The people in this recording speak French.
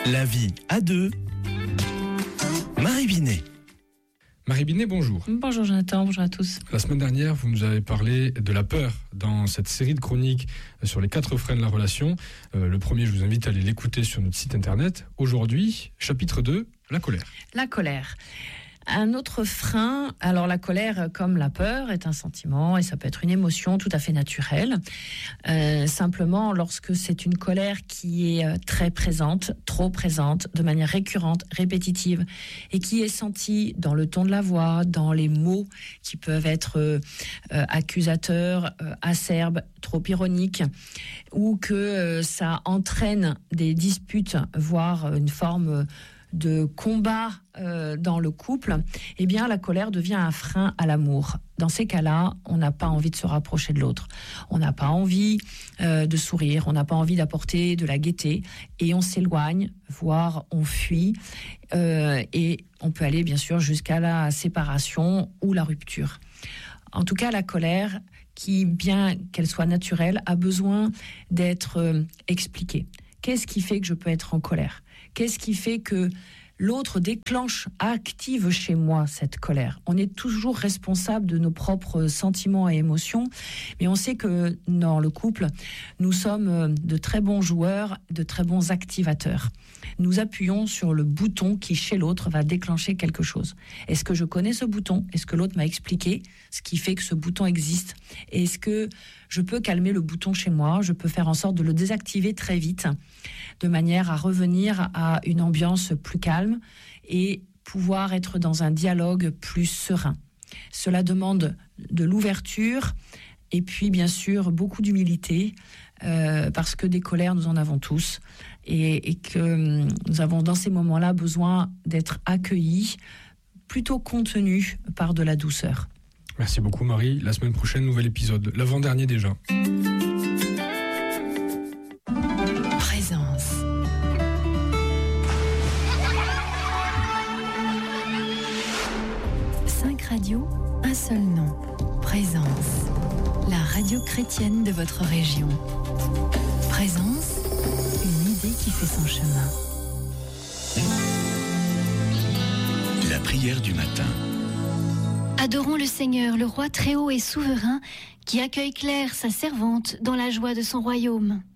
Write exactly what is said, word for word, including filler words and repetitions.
La vie à deux. Marie Binet. Marie Binet, bonjour. Bonjour Jonathan, bonjour à tous. La semaine dernière, vous nous avez parlé de la peur dans cette série de chroniques sur les quatre freins de la relation. Euh, le premier, je vous invite à aller l'écouter sur notre site internet. Aujourd'hui, chapitre deux, la colère. La colère. Un autre frein, alors la colère, comme la peur, est un sentiment et ça peut être une émotion tout à fait naturelle. Euh, simplement, lorsque c'est une colère qui est très présente, trop présente, de manière récurrente, répétitive, et qui est sentie dans le ton de la voix, dans les mots qui peuvent être euh, accusateurs, euh, acerbes, trop ironiques, ou que euh, ça entraîne des disputes, voire une forme de combat euh, dans le couple, eh bien la colère devient un frein à l'amour. Dans ces cas-là, on n'a pas envie de se rapprocher de l'autre. On n'a pas envie euh, de sourire, on n'a pas envie d'apporter de la gaieté et on s'éloigne, voire on fuit. Euh, et on peut aller bien sûr jusqu'à la séparation ou la rupture. En tout cas, la colère, qui, bien qu'elle soit naturelle, a besoin d'être euh, expliquée. Qu'est-ce qui fait que je peux être en colère ? Qu'est-ce qui fait que l'autre déclenche, active chez moi cette colère ? On est toujours responsable de nos propres sentiments et émotions, mais on sait que dans le couple, nous sommes de très bons joueurs, de très bons activateurs. Nous appuyons sur le bouton qui, chez l'autre, va déclencher quelque chose. Est-ce que je connais ce bouton ? Est-ce que l'autre m'a expliqué ce qui fait que ce bouton existe ? Est-ce que je peux calmer le bouton chez moi ? Je peux faire en sorte de le désactiver très vite, de manière à revenir à une ambiance plus calme et pouvoir être dans un dialogue plus serein. Cela demande de l'ouverture et puis bien sûr beaucoup d'humilité, euh, parce que des colères nous en avons tous et, et que nous avons dans ces moments-là besoin d'être accueillis, plutôt contenus par de la douceur. Merci beaucoup Marie. La semaine prochaine, nouvel épisode, l'avant-dernier déjà. Présence. Cinq radios, un seul nom. Présence. La radio chrétienne de votre région. Présence, une idée qui fait son chemin. La prière du matin. Adorons le Seigneur, le roi très haut et souverain, qui accueille Claire, sa servante, dans la joie de son royaume.